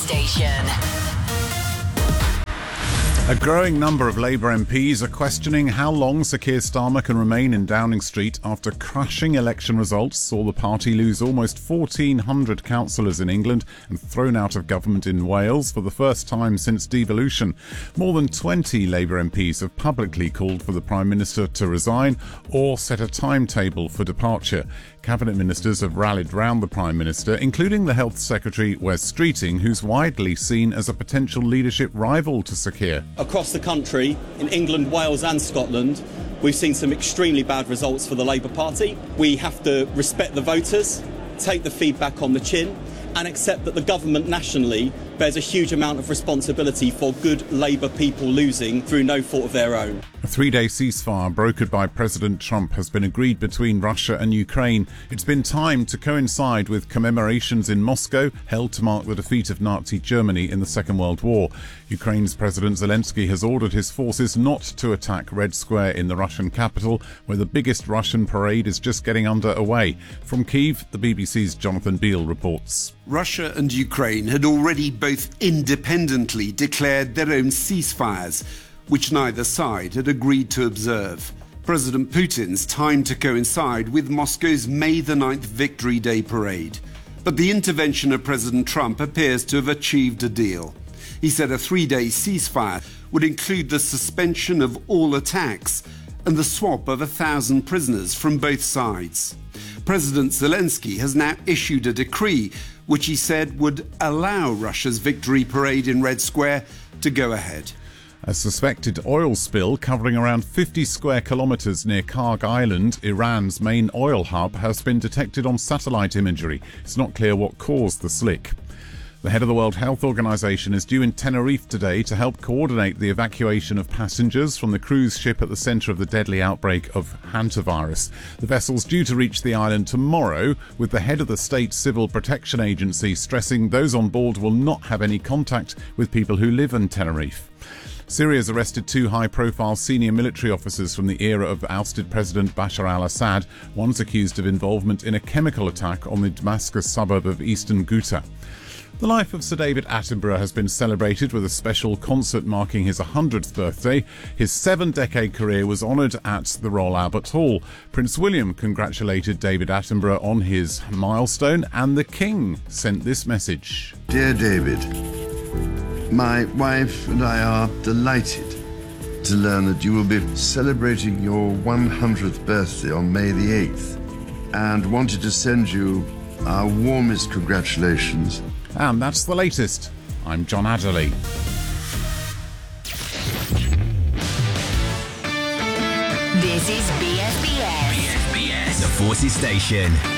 Station. A growing number of Labour MPs are questioning how long Sir Keir Starmer can remain in Downing Street after crushing election results saw the party lose almost 1,400 councillors in England and thrown out of government in Wales for the first time since devolution. More than 20 Labour MPs have publicly called for the Prime Minister to resign or set a timetable for departure. Cabinet ministers have rallied round the Prime Minister, including the Health Secretary Wes Streeting, who's widely seen as a potential leadership rival to Sir Keir. Across the country, in England, Wales and Scotland, we've seen some extremely bad results for the Labour Party. We have to respect the voters, take the feedback on the chin and accept that the government nationally bears a huge amount of responsibility for good Labour people losing through no fault of their own. A 3-day ceasefire brokered by President Trump has been agreed between Russia and Ukraine. It's been timed to coincide with commemorations in Moscow held to mark the defeat of Nazi Germany in the Second World War. Ukraine's President Zelensky has ordered his forces not to attack Red Square in the Russian capital, where the biggest Russian parade is just getting underway. From Kyiv, the BBC's Jonathan Beale reports. Russia and Ukraine had already both independently declared their own ceasefires, which neither side had agreed to observe. President Putin's timed to coincide with Moscow's May the 9th Victory Day parade. But the intervention of President Trump appears to have achieved a deal. He said a 3-day ceasefire would include the suspension of all attacks and the swap of 1,000 prisoners from both sides. President Zelensky has now issued a decree which he said would allow Russia's victory parade in Red Square to go ahead. A suspected oil spill covering around 50 square kilometres near Karg Island, Iran's main oil hub, has been detected on satellite imagery. It's not clear what caused the slick. The head of the World Health Organization is due in Tenerife today to help coordinate the evacuation of passengers from the cruise ship at the centre of the deadly outbreak of hantavirus. The vessel's due to reach the island tomorrow, with the head of the State Civil Protection Agency stressing those on board will not have any contact with people who live in Tenerife. Syria's arrested 2 high-profile senior military officers from the era of ousted President Bashar al-Assad. One's accused of involvement in a chemical attack on the Damascus suburb of eastern Ghouta. The life of Sir David Attenborough has been celebrated with a special concert marking his 100th birthday. His 7-decade career was honoured at the Royal Albert Hall. Prince William congratulated David Attenborough on his milestone, and the King sent this message. Dear David, my wife and I are delighted to learn that you will be celebrating your 100th birthday on May the 8th and wanted to send you our warmest congratulations. And that's the latest. I'm John Adderley. This is BFBS. The Forces Station.